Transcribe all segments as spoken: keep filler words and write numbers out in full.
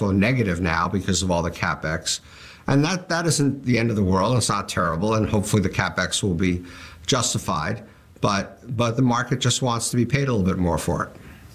flow negative now because of all the CapEx. And that, that isn't the end of the world. It's not terrible. And hopefully the CapEx will be justified. But, but the market just wants to be paid a little bit more for it.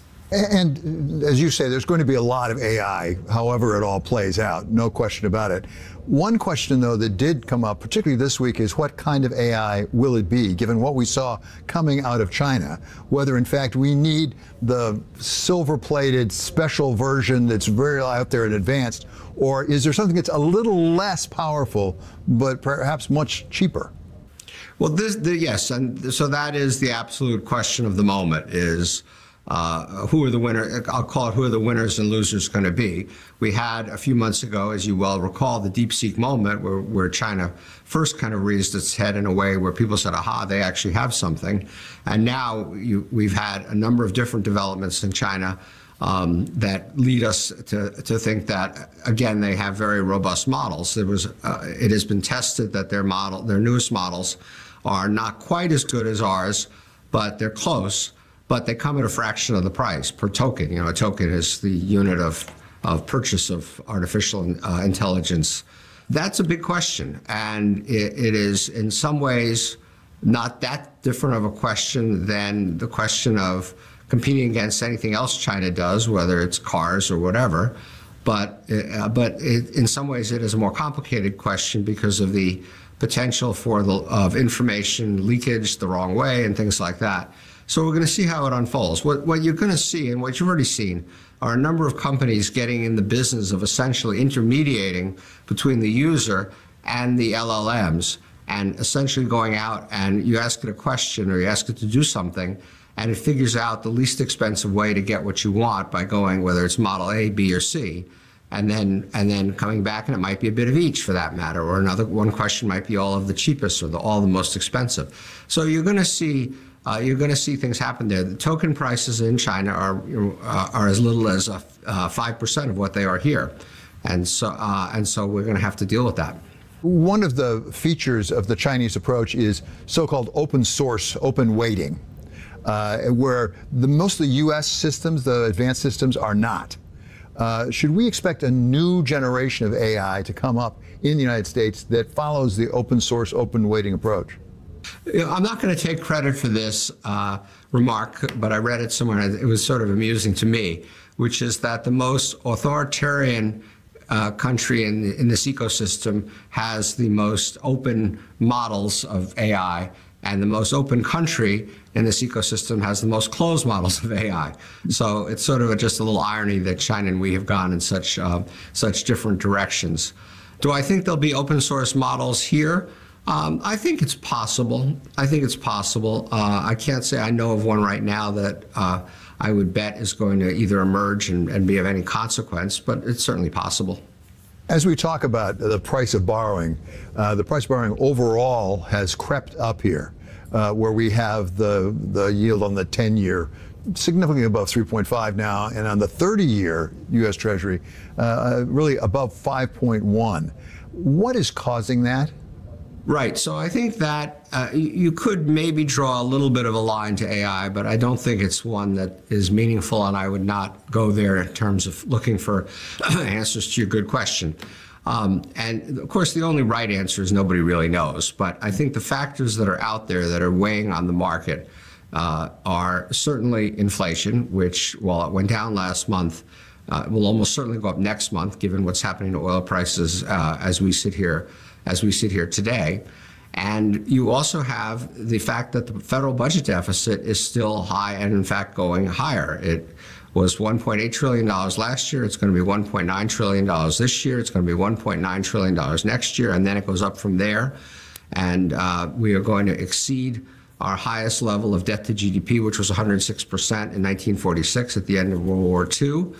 And as you say, there's going to be a lot of A I, however it all plays out, no question about it. One question, though, that did come up, particularly this week, is what kind of A I will it be, given what we saw coming out of China? Whether, in fact, we need the silver-plated special version that's very out there and advanced, or is there something that's a little less powerful, but perhaps much cheaper? Well, this, the, yes, and so that is the absolute question of the moment, is Uh, who are the winners? I'll call it who are the winners and losers going to be. We had a few months ago, as you well recall, the DeepSeek moment where, where China first kind of raised its head in a way where people said, aha, they actually have something. And now you, we've had a number of different developments in China um, that lead us to, to think that, again, they have very robust models. There was, uh, it has been tested that their model, their newest models are not quite as good as ours, but they're close. But they come at a fraction of the price per token. You know, a token is the unit of, of purchase of artificial uh, intelligence. That's a big question. And it, it is, in some ways, not that different of a question than the question of competing against anything else China does, whether it's cars or whatever. But, uh, but it, in some ways, it is a more complicated question because of the potential for the, of information leakage the wrong way and things like that. So we're going to see how it unfolds. What, what you're going to see, and what you've already seen, are a number of companies getting in the business of essentially intermediating between the user and the L L Ms, and essentially going out and you ask it a question or you ask it to do something, and it figures out the least expensive way to get what you want by going, whether it's model A, B, or C, and then and then coming back, and it might be a bit of each for that matter, or another one question might be all of the cheapest or the, all the most expensive. So you're going to see. Uh, you're going to see things happen there. The token prices in China are uh, are as little as five percent uh, of what they are here, and so uh, and so we're going to have to deal with that. One of the features of the Chinese approach is so-called open source, open weighting, uh, where the most of the U S systems, the advanced systems, are not. Uh, should we expect a new generation of A I to come up in the United States that follows the open source, open weighting approach? I'm not going to take credit for this uh, remark, but I read it somewhere and it was sort of amusing to me, which is that the most authoritarian uh, country in, in this ecosystem has the most open models of A I, and the most open country in this ecosystem has the most closed models of A I. So it's sort of a, just a little irony that China and we have gone in such, uh, such different directions. Do I think there'll be open source models here? Um, I think it's possible. I think it's possible. Uh, I can't say I know of one right now that uh, I would bet is going to either emerge and, and be of any consequence, but it's certainly possible. As we talk about the price of borrowing, uh, the price of borrowing overall has crept up here, uh, where we have the, the yield on the ten-year significantly above three point five now, and on the thirty-year U S Treasury, uh, really above five point one. What is causing that? Right. So I think that uh, you could maybe draw a little bit of a line to A I, but I don't think it's one that is meaningful, and I would not go there in terms of looking for answers to your good question. Um, and of course, the only right answer is nobody really knows. But I think the factors that are out there that are weighing on the market uh, are certainly inflation, which, while it went down last month, uh, will almost certainly go up next month, given what's happening to oil prices uh, as we sit here. as we sit here today. And you also have the fact that the federal budget deficit is still high and, in fact, going higher. It was one point eight trillion dollars last year. It's going to be one point nine trillion dollars this year. It's going to be one point nine trillion dollars next year, and then it goes up from there. And uh, we are going to exceed our highest level of debt to G D P, which was one hundred six percent in nineteen forty-six at the end of World War Two,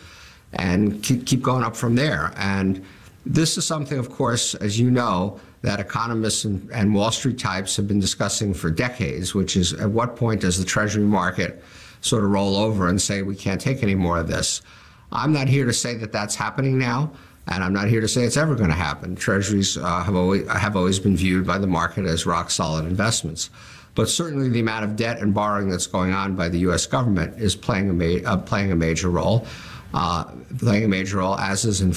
and keep, keep going up from there. And this is something, of course, as you know, that economists and, and Wall Street types have been discussing for decades, which is at what point does the Treasury market sort of roll over and say we can't take any more of this? I'm not here to say that that's happening now, and I'm not here to say it's ever going to happen. Treasuries uh, have, always, have always been viewed by the market as rock-solid investments. But certainly the amount of debt and borrowing that's going on by the U S government is playing a, ma uh, playing a major role, uh, playing a major role, as is inflation.